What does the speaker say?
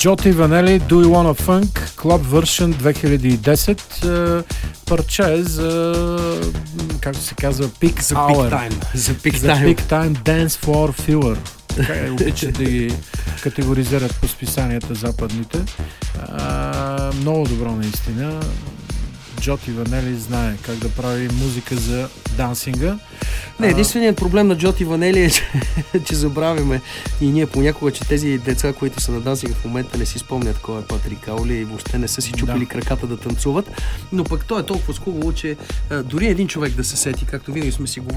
Джоти Ванели, Do You Wanna Funk, Club Version 2010. Парче е за, както се казва, Peak Hour. За Peak Time Dance Floor Filler. Така обичат да ги категоризират по списанията западните. Много добро наистина. Джоти Ванели знае как да прави музика за дансинга. Не, единственият проблем на Джоти Ванели е, че забравяме и ние понякога, че тези деца, които са на дансинга в момента, не си спомнят кой е Патрик Аули и въобще не са си чупили краката да танцуват. Но пък той е толкова хубаво, че дори един човек да се сети, както винаги сме си говорили,